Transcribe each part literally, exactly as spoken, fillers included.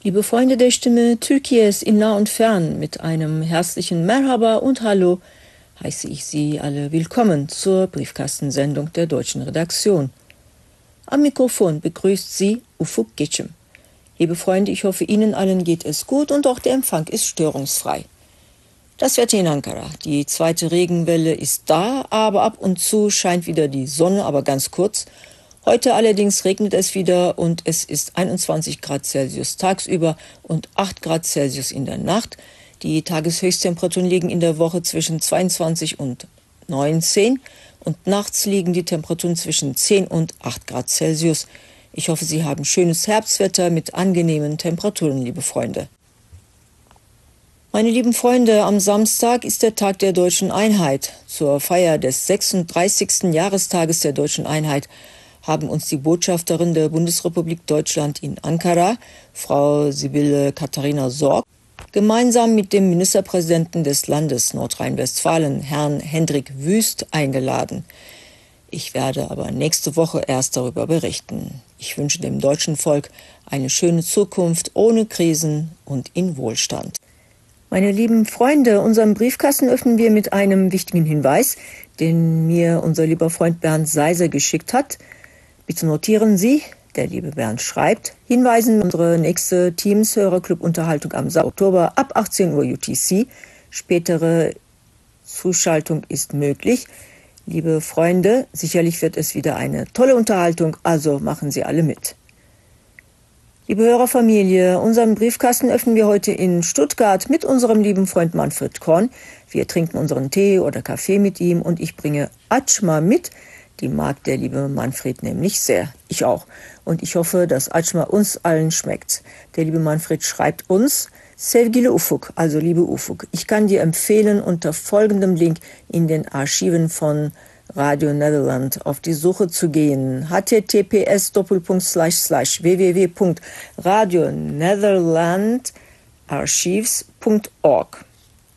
Liebe Freunde der Stimme Türkiye's in nah und fern, mit einem herzlichen Merhaba und Hallo heiße ich Sie alle willkommen zur Briefkastensendung der deutschen Redaktion. Am Mikrofon begrüßt Sie Ufuk Geçim. Liebe Freunde, ich hoffe, Ihnen allen geht es gut und auch der Empfang ist störungsfrei. Das Wetter in Ankara. Die zweite Regenwelle ist da, aber ab und zu scheint wieder die Sonne, aber ganz kurz. Heute allerdings regnet es wieder und es ist einundzwanzig Grad Celsius tagsüber und acht Grad Celsius in der Nacht. Die Tageshöchsttemperaturen liegen in der Woche zwischen zweiundzwanzig und neunzehn und nachts liegen die Temperaturen zwischen zehn und acht Grad Celsius. Ich hoffe, Sie haben schönes Herbstwetter mit angenehmen Temperaturen, liebe Freunde. Meine lieben Freunde, am Samstag ist der Tag der Deutschen Einheit. Zur Feier des sechsunddreißigsten Jahrestages der Deutschen Einheit haben uns die Botschafterin der Bundesrepublik Deutschland in Ankara, Frau Sibylle Katharina Sorg, gemeinsam mit dem Ministerpräsidenten des Landes Nordrhein-Westfalen, Herrn Hendrik Wüst, eingeladen. Ich werde aber nächste Woche erst darüber berichten. Ich wünsche dem deutschen Volk eine schöne Zukunft ohne Krisen und in Wohlstand. Meine lieben Freunde, unseren Briefkasten öffnen wir mit einem wichtigen Hinweis, den mir unser lieber Freund Bernd Seiser geschickt hat. Bitte notieren Sie, der liebe Bernd schreibt, hinweisen unsere nächste Teams-Hörerclub-Unterhaltung am Oktober ab achtzehn Uhr U T C. Spätere Zuschaltung ist möglich. Liebe Freunde, sicherlich wird es wieder eine tolle Unterhaltung, also machen Sie alle mit. Liebe Hörerfamilie, unseren Briefkasten öffnen wir heute in Stuttgart mit unserem lieben Freund Manfred Korn. Wir trinken unseren Tee oder Kaffee mit ihm und ich bringe Açma mit. Die mag der liebe Manfred nämlich sehr. Ich auch. Und ich hoffe, dass Açma uns allen schmeckt. Der liebe Manfred schreibt uns: Sevgili Ufuk, also liebe Ufuk, ich kann dir empfehlen, unter folgendem Link in den Archiven von Radio Netherland auf die Suche zu gehen. h t t p s slash slash w w w punkt radio netherland archives punkt org.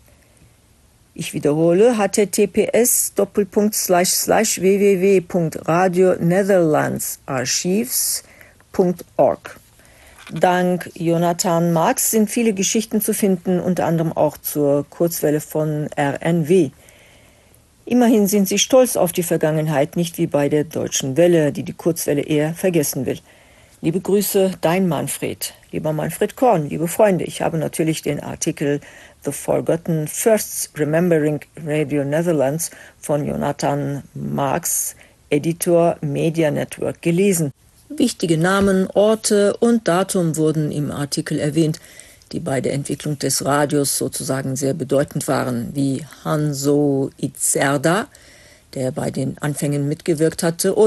Ich wiederhole, h t t p s slash slash w w w punkt radio netherlands archives punkt org. Dank Jonathan Marx sind viele Geschichten zu finden, unter anderem auch zur Kurzwelle von R N W. Immerhin sind sie stolz auf die Vergangenheit, nicht wie bei der Deutschen Welle, die die Kurzwelle eher vergessen will. Liebe Grüße, dein Manfred. Lieber Manfred Korn, liebe Freunde, ich habe natürlich den Artikel The Forgotten Firsts Remembering Radio Netherlands von Jonathan Marx, Editor Media Network, gelesen. Wichtige Namen, Orte und Datum wurden im Artikel erwähnt, die bei der Entwicklung des Radios sozusagen sehr bedeutend waren, wie Hanzo Itzerda, der bei den Anfängen mitgewirkt hatte,